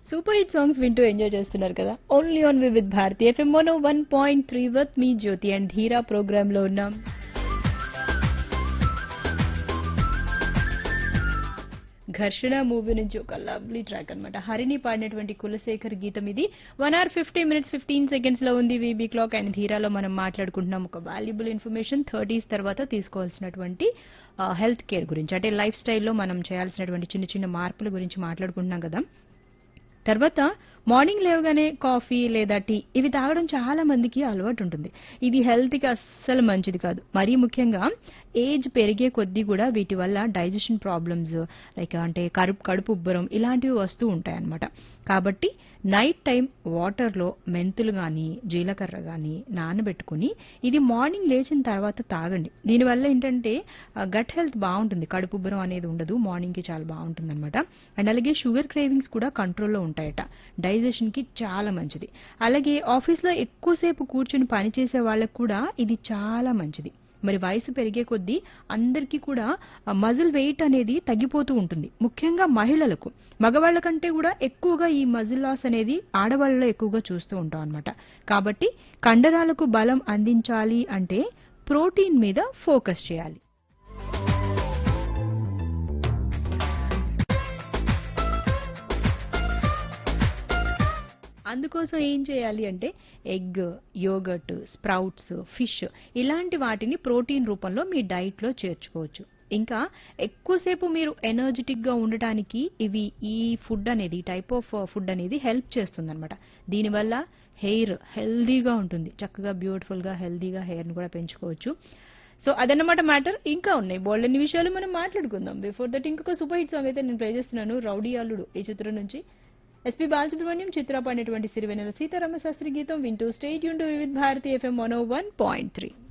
Super hit songs వింటూ enjoy చేస్తున్నారు కదా. Only on with Bharati FM 101.3 with me Jyothi and ధీరా ప్రోగ్రామ్ లో ఉన్నాం. ఘర్షణ మూవీ నుంచి ఒక లవ్లీ ట్రాక్ అన్నమాట. హరిని పాడినటువంటి కులశేఖర్ గీతం ఇది. 1 hour 50 minutes 15 seconds లో ఉంది వీబీ క్లాక్. అండ్ ధీరాలో మనం మాట్లాడుకుంటున్నాం ఒక వాల్యుబుల్ ఇన్ఫర్మేషన్ 30s తర్వాత తీసుకోవాల్సినటువంటి హెల్త్ కేర్ గురించి, అంటే లైఫ్ స్టైల్లో మనం చేయాల్సినటువంటి చిన్న చిన్న మార్పుల గురించి మాట్లాడుకుంటున్నాం కదా. తర్వాత మార్నింగ్ లేవగానే కాఫీ లేదా టీ ఇవి తాగడం చాలా మందికి అలవాటు ఉంటుంది. ఇది హెల్త్ కి అస్సలు మంచిది కాదు. మరీ ముఖ్యంగా ఏజ్ పెరిగే కొద్దీ కూడా వీటి వల్ల డైజెషన్ ప్రాబ్లమ్స్ లైక్ అంటే కడుపు ఉబ్బరం ఇలాంటివి వస్తూ ఉంటాయి అన్నమాట. కాబట్టి నైట్ టైం వాటర్లో మెంతులు కానీ జీలకర్ర కానీ నానబెట్టుకుని ఇది మార్నింగ్ లేచిన తర్వాత తాగండి. దీనివల్ల ఏంటంటే గట్ హెల్త్ బాగుంటుంది, కడుపు ఉబ్బరం అనేది ఉండదు, మార్నింగ్కి చాలా బాగుంటుంది అనమాట. అండ్ అలాగే షుగర్ క్రేవింగ్స్ కూడా కంట్రోల్లో ఉంటాయట, డైజెషన్ కి చాలా మంచిది. అలాగే ఆఫీస్లో ఎక్కువసేపు కూర్చుని పనిచేసే వాళ్ళకు కూడా ఇది చాలా మంచిది. మరి వయసు పెరిగే కొద్దీ అందరికీ కూడా మజిల్ వెయిట్ అనేది తగ్గిపోతూ ఉంటుంది, ముఖ్యంగా మహిళలకు. మగవాళ్ల కంటే కూడా ఎక్కువగా ఈ మజిల్ లాస్ అనేది ఆడవాళ్ళలో ఎక్కువగా చూస్తూ ఉంటాం అనమాట. కాబట్టి కండరాలకు బలం అందించాలి అంటే ప్రోటీన్ మీద ఫోకస్ చేయాలి. అందుకోసం ఏం చేయాలి అంటే ఎగ్, యోగర్ట్, స్ప్రౌట్స్, ఫిష్ ఇలాంటి వాటిని ప్రోటీన్ రూపంలో మీ డైట్ లో చేర్చుకోవచ్చు. ఇంకా ఎక్కువసేపు మీరు ఎనర్జెటిక్ గా ఉండటానికి ఈ ఫుడ్ అనేది, టైప్ ఆఫ్ ఫుడ్ అనేది హెల్ప్ చేస్తుంది అనమాట. దీనివల్ల హెయిర్ హెల్దీగా ఉంటుంది, చక్కగా బ్యూటిఫుల్ గా హెల్దీగా హెయిర్ ని కూడా పెంచుకోవచ్చు. సో అదన్నమాట మ్యాటర్. ఇంకా ఉన్నాయి బోల్డన్ని విషయాలు మనం మాట్లాడుకుందాం. బిఫోర్ దట్ ఇంకొక సూపర్ హిట్ సాంగ్ అయితే నేను ప్లే చేస్తున్నాను, రౌడీ అల్లుడు ఈ చిత్రం నుంచి. ఎస్పీ బాలసుబ్రహ్మణ్యం చిత్ర పాడినటువంటి సిరివెన్నెల సీతారామ శాస్త్రి గీతం వింటూ stay tuned with Bharati FM 101.3.